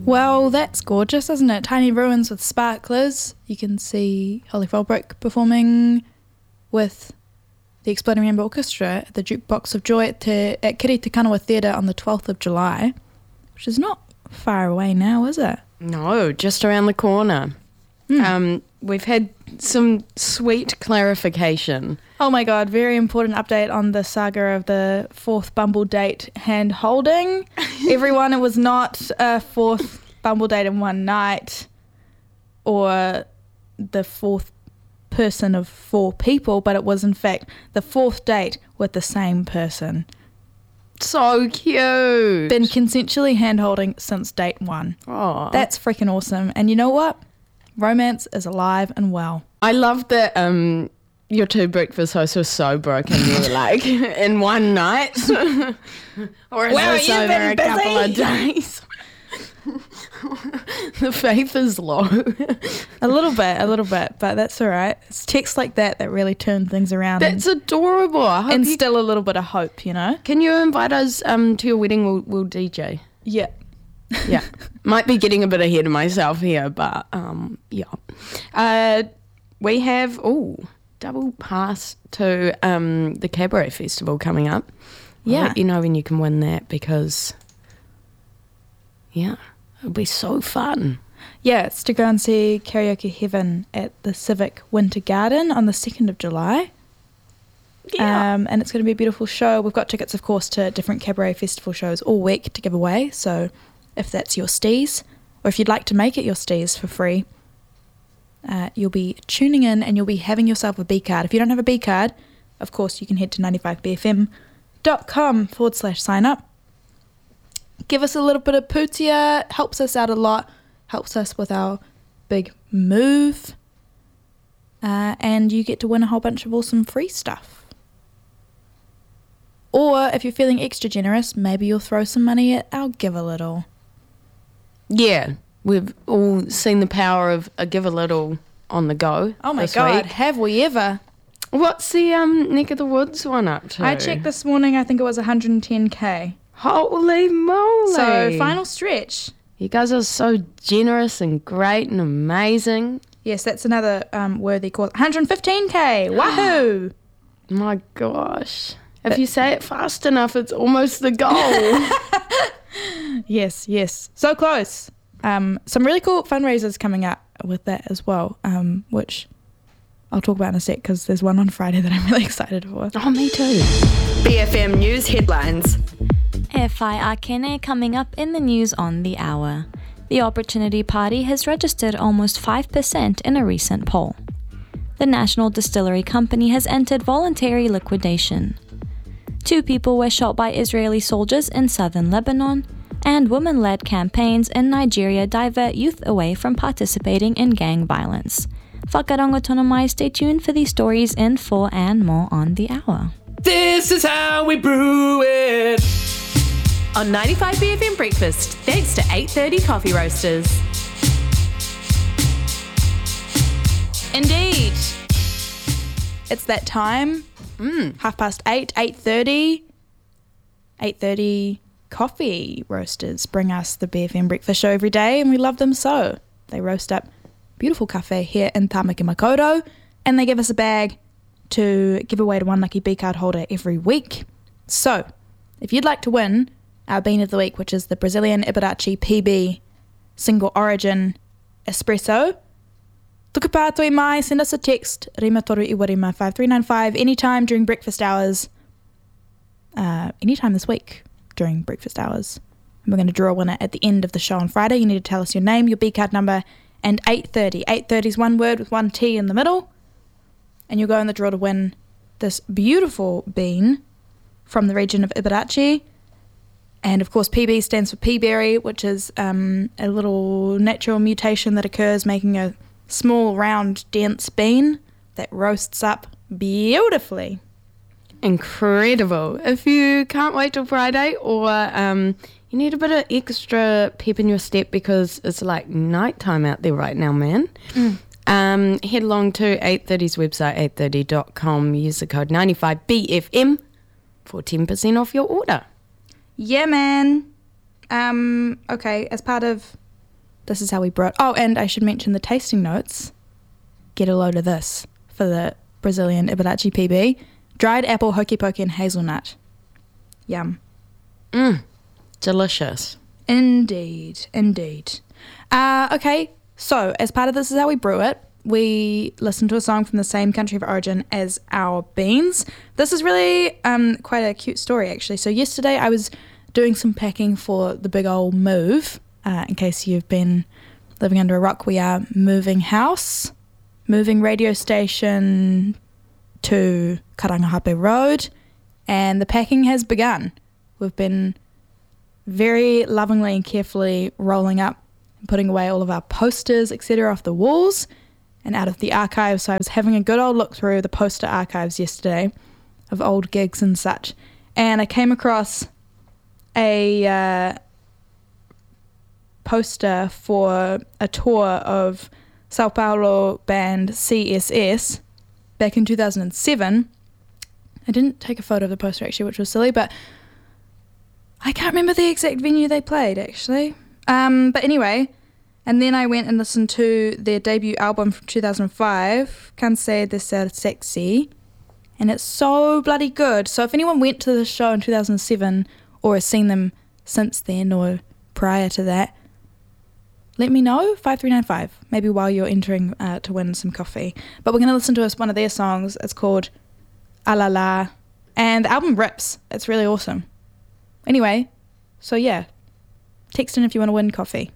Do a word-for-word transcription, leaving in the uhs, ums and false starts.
Well, that's gorgeous, isn't it? Tiny ruins with sparklers. You can see Holly Fulbrick performing with the Exploding Rainbow Orchestra at the Jukebox of Joy at, te, at Kiri Te Kanawa Theatre on the twelfth of July, which is not far away now, is it? No, just around the corner. Mm. Um, we've had some sweet clarification. Oh my God, very important update on the saga of the fourth Bumble date hand holding. Everyone, it was not a fourth Bumble date in one night or the fourth person of four people, but it was in fact the fourth date with the same person. So cute. Been consensually hand holding since date one. Oh, that's freaking awesome. And you know what? Romance is alive and well. I love that um, your two breakfast hosts were so broken. You were like, in one night? Or is well, this you've over been a busy. couple of days? The faith is low. A little bit, a little bit, but that's all right. It's texts like that that really turn things around. That's and, adorable. I hope and you... still a little bit of hope, you know? Can you invite us um, to your wedding? We'll, we'll D J. Yeah. Yeah. Might be getting a bit ahead of myself here, but um, yeah. Uh, we have, oh, double pass to um, the Cabaret Festival coming up. Yeah. I'll let you know when you can win that because, yeah, it'll be so fun. Yeah, it's to go and see Karaoke Heaven at the Civic Winter Garden on the second of July. Yeah. Um, and it's going to be a beautiful show. We've got tickets, of course, to different Cabaret Festival shows all week to give away. So if that's your steez, or if you'd like to make it your steez for free, uh, you'll be tuning in and you'll be having yourself a B card. If you don't have a B card, of course, you can head to ninety-five B F M dot com forward slash sign up. Give us a little bit of pootia, helps us out a lot, helps us with our big move, uh, and you get to win a whole bunch of awesome free stuff. Or if you're feeling extra generous, maybe you'll throw some money at our Give a Little. Yeah, we've all seen the power of a Give a Little on the go. Oh my this God, week. have we ever? What's the um, Neck of the Woods one up to? I checked this morning, I think it was one hundred ten k. Holy moly. So, final stretch. You guys are so generous and great and amazing. Yes, that's another um, worthy cause. one hundred fifteen k. Wahoo! My gosh. If you say it fast enough, it's almost the goal. Yes, yes. So close. Um, some really cool fundraisers coming up with that as well, um, which I'll talk about in a sec because there's one on Friday that I'm really excited for. Oh, me too. B F M News headlines. E whai Akene coming up in the news on the hour. The Opportunity Party has registered almost five percent in a recent poll. The National Distillery Company has entered voluntary liquidation. Two people were shot by Israeli soldiers in southern Lebanon, and women-led campaigns in Nigeria divert youth away from participating in gang violence. Whakarongo tono mai, stay tuned for these stories in full and more on the hour. This is how we brew it. On ninety-five B F M Breakfast, thanks to eight thirty Coffee Roasters. Indeed. It's that time. Mm. Half past eight, eight thirty. eight thirty Coffee Roasters bring us the B F M Breakfast Show every day, and we love them so. They roast up beautiful cafe here in Tamaki Makaurau, and they give us a bag to give away to one lucky B card holder every week. So, if you'd like to win our Bean of the Week, which is the Brazilian Iberace P B Single Origin Espresso, tukupa toi mai, send us a text, Rima Toru Iwarima five three nine five, anytime during breakfast hours, uh, anytime this week during breakfast hours. And we're going to draw a winner at the end of the show on Friday. You need to tell us your name, your B card number, and eight thirty. eight thirty is one word with one T in the middle. And you'll go in the draw to win this beautiful bean from the region of Iberace. And of course, P B stands for peaberry, which is um, a little natural mutation that occurs, making a small, round, dense bean that roasts up beautifully. Incredible. If you can't wait till Friday, or um, you need a bit of extra pep in your step because it's like nighttime out there right now, man, mm. um, head along to eight thirty's website, eight thirty dot com. Use the code ninety-five B F M for ten percent off your order. Yeah, man. Um, okay, as part of This is how we brought. Oh, and I should mention the tasting notes. Get a load of this for the Brazilian Ibaraki P B. Dried apple, hokey pokey, and hazelnut. Yum. Mm, delicious. Indeed, indeed. Uh, okay, so as part of This Is How We Brew It, we listened to a song from the same country of origin as our beans. This is really um, quite a cute story, actually. So yesterday I was doing some packing for the big old move. Uh, in case you've been living under a rock, we are moving house, moving radio station to Karangahape Road, and the packing has begun. We've been very lovingly and carefully rolling up and putting away all of our posters, et cetera, off the walls and out of the archives. So I was having a good old look through the poster archives yesterday of old gigs and such, and I came across a uh, poster for a tour of Sao Paulo band C S S back in two thousand seven. I didn't take a photo of the poster actually, which was silly, but I can't remember the exact venue they played actually. Um, but anyway, and then I went and listened to their debut album from two thousand five, Cansei de Ser Sexy, and it's so bloody good. So if anyone went to the show in two thousand seven or has seen them since then or prior to that, let me know, five three nine five, maybe while you're entering uh, to win some coffee. But we're going to listen to us one of their songs. It's called A La La, and the album rips. It's really awesome. Anyway, so yeah, text in if you want to win coffee.